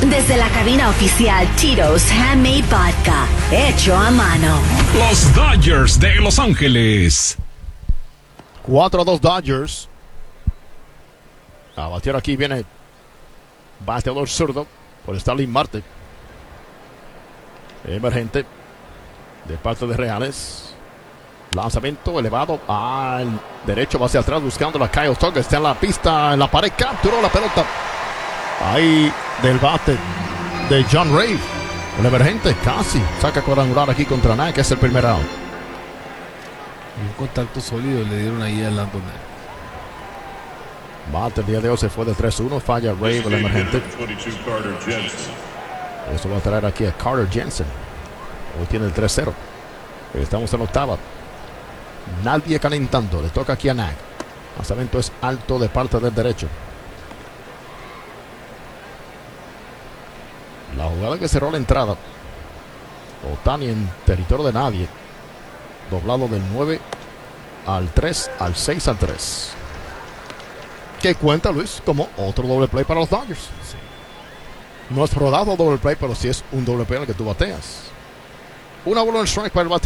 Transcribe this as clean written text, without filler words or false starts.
Desde la cabina oficial Tito's Handmade Vodka, hecho a mano. Los Dodgers de Los Ángeles. 4-2 Dodgers. A batear aquí viene bateador zurdo por Starling Marte. Emergente de parte de Reales. Lanzamiento elevado al derecho, va hacia atrás buscando la Kyle Tucker. Está en la pista, en la pared, capturó la pelota. Ahí del bate de John Ray. El emergente casi saca cuadrangular aquí contra Nag, que es el primer out. Un contacto sólido le dieron ahí a Landon. Bate el día de hoy se fue de 3-1. Falla Ray, el emergente. Eso va a traer aquí a Carter Jensen. Hoy tiene el 3-0. Estamos en octava. Nadie calentando. Le toca aquí a Nag. Lanzamiento es alto de parte del derecho. La jugada que cerró la entrada. Ohtani en territorio de nadie. Doblado del 9 al 3, al 6 al 3. ¿Qué cuenta, Luis? Como otro doble play para los Dodgers. Sí. No es rodado doble play, pero sí es un doble play en el que tú bateas. Una bola en strike para el bateador.